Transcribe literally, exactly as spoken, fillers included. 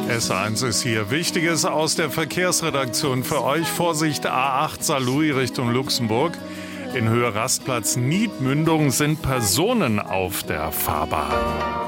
S eins ist hier. Wichtiges aus der Verkehrsredaktion für euch. Vorsicht, A acht Saarlouis Richtung Luxemburg. In Höhe Rastplatz Niedmündung sind Personen auf der Fahrbahn.